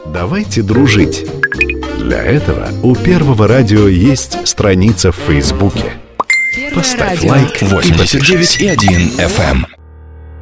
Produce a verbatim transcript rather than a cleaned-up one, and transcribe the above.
Давайте дружить. Для этого у Первого радио есть страница в Фейсбуке. Поставь лайк. восемьдесят девять и один эф эм.